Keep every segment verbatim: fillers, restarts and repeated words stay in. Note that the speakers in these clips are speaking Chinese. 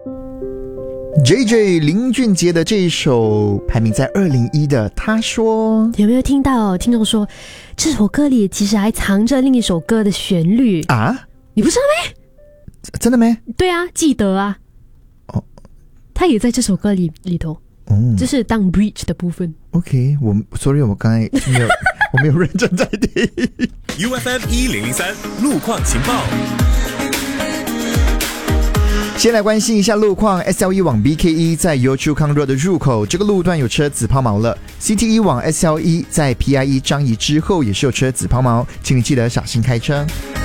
J J 林俊杰的这一首排名在二零一的他说， 有没有听到听众说这首歌里其实还藏着另一首歌的旋律啊？ 你不知道没？ 真的没？对啊，记得啊。 哦，他也在这首歌里里头。哦，这是当 bridge 的部分。 OK， 我 sorry， 我刚才没有，我没有认真在听。 U F M 一零零三路况情报。 先来关心一下路况 ，S L E 往 B K E 在 Yio Chu Kang Road 的入口，这个路段有车子抛锚了。C T E 往 S L E 在 P I E 张仪之后也是有车子抛锚，请你记得小心开车。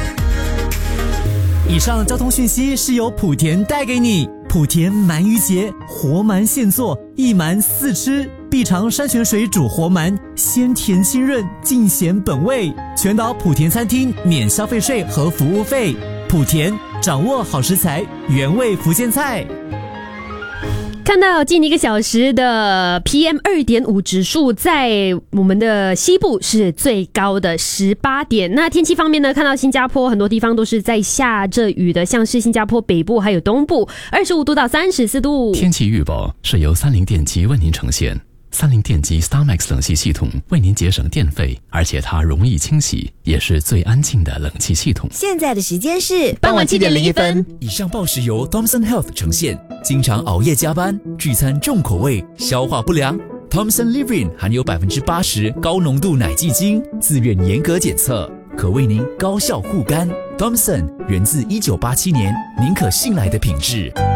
以上交通讯息是由莆田带给你。莆田鳗鱼节，活鳗现做，一鳗四吃，必尝山泉水煮活鳗，鲜甜清润，尽显本味。全岛莆田餐厅免消费税和服务费。莆田掌握好食材，原味福建菜。 看到近一个小时的 P M 二点五 指数在我们的西部是最高的十八点。那天气方面呢，看到新加坡很多地方都是在下着雨的，像是新加坡北部还有东部二十五度到三十四度。 天气预报是由三菱电机为您呈现。三菱电机 StarMax 冷气系统为您节省电费，而且它容易清洗，也是最安静的冷气系统。 现在的时间是傍晚七点零一分。 以上报时由 Thomson Health 呈现。经常熬夜加班，聚餐重口味，消化不良。Thomson Livin 含有 百分之八十 高浓度奶基精，自愿严格检测，可为您高效护肝。Thomson 源自一九八七年，您可信赖的品质。